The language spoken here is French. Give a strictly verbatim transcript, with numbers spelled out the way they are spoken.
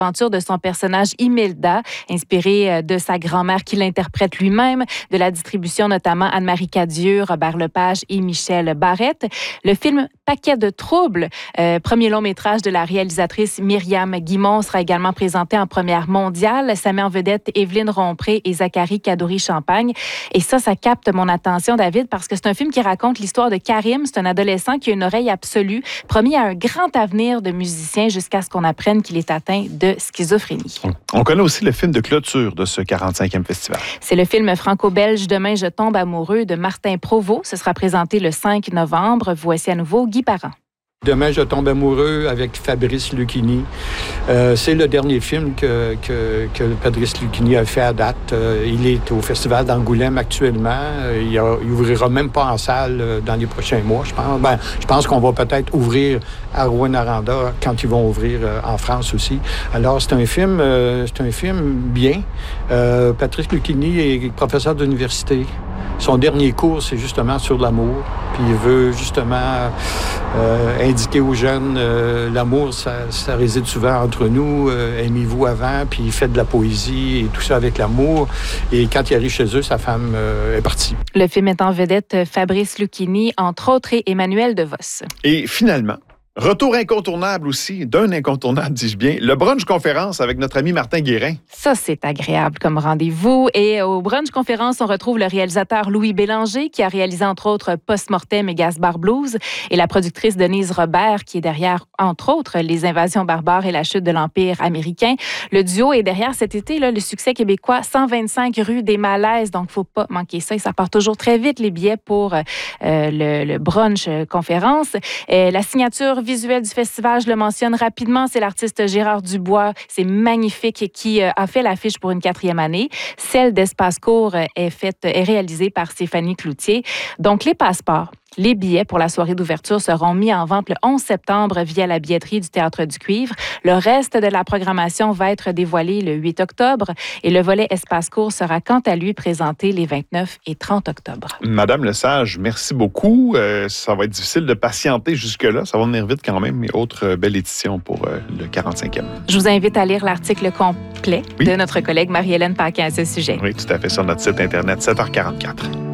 de son personnage Imelda, inspiré de sa grand-mère qui l'interprète lui-même, de la distribution notamment Anne-Marie Cadieux, Robert Lepage et Michel Barrette. Le film Paquet de troubles, euh, premier long métrage de la réalisatrice Myriam Guimond, sera également présenté en première mondiale. Ça met en vedette Évelyne Rompré et Zachary Cadouri-Champagne. Et ça, ça capte mon attention, David, parce que c'est un film qui raconte l'histoire de Karim. C'est un adolescent qui a une oreille absolue, promis à un grand avenir de musicien jusqu'à ce qu'on apprenne qu'il est atteint de schizophrénie. On connaît aussi le film de clôture de ce quarante-cinquième festival. C'est le film franco-belge Demain je tombe amoureux de Martin Provost. Ce sera présenté le cinq novembre. Voici à nouveau Guy Parent. Demain, je tombe amoureux avec Fabrice Lucchini. Euh, c'est le dernier film que, que, que Fabrice Lucchini a fait à date. Euh, il est au Festival d'Angoulême actuellement. Euh, il, a, il ouvrira même pas en salle euh, dans les prochains mois, je pense. Ben, je pense qu'on va peut-être ouvrir à Rouyn-Noranda quand ils vont ouvrir euh, en France aussi. Alors, c'est un film, euh, c'est un film bien. Euh, Patrice Lucchini est professeur d'université. Son dernier cours, c'est justement sur l'amour. Puis il veut justement euh, indiquer aux jeunes, euh, l'amour, ça, ça réside souvent entre nous. Euh, aimez-vous avant, puis il fait de la poésie et tout ça avec l'amour. Et quand il arrive chez eux, sa femme euh, est partie. Le film est en vedette Fabrice Lucchini, entre autres, et Emmanuel DeVos. Et finalement, retour incontournable aussi, d'un incontournable, dis-je bien, le brunch conférence avec notre ami Martin Guérin. Ça, c'est agréable comme rendez-vous. Et au brunch conférence, on retrouve le réalisateur Louis Bélanger, qui a réalisé entre autres Post-Mortem et Gaspard Blues, et la productrice Denise Robert, qui est derrière, entre autres, Les Invasions barbares et la chute de l'Empire américain. Le duo est derrière cet été, là, le succès québécois, cent vingt-cinq rue des Malaises. Donc, il ne faut pas manquer ça. Et ça part toujours très vite, les billets pour euh, le, le brunch conférence. Et la signature visuel du festival, je le mentionne rapidement, c'est l'artiste Gérard Dubois. C'est magnifique, qui a fait l'affiche pour une quatrième année. Celle d'Espace Court est faite, est réalisée par Stéphanie Cloutier. Donc, les passeports, les billets pour la soirée d'ouverture seront mis en vente le onze septembre via la billetterie du Théâtre du Cuivre. Le reste de la programmation va être dévoilé le huit octobre et le volet Espace Court sera quant à lui présenté les vingt-neuf et trente octobre. Madame Lesage, merci beaucoup. Euh, ça va être difficile de patienter jusque-là. Ça va venir vite quand même. Et autre euh, belle édition pour euh, le quarante-cinquième. Je vous invite à lire l'article complet oui. de notre collègue Marie-Hélène Paquin à ce sujet. Oui, tout à fait, sur notre site Internet, sept heures quarante-quatre.